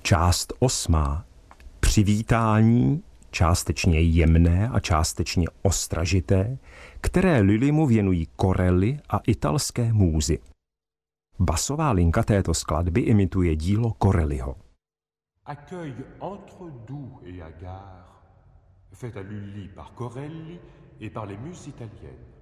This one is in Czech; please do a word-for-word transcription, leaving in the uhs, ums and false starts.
Část osmá. Přivítání, částečně jemné a částečně ostražité, které Lilimu věnují Corelli a italské můzy. Basová linka této skladby imituje dílo Corelliho. Accueil entre doux et hagard, fait à Lully par Corelli et par les muses italiennes.